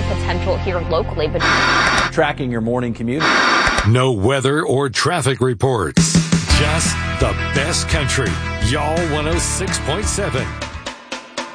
potential here locally. But tracking your morning commute. No weather or traffic reports. Just the best country. Y'all 106.7.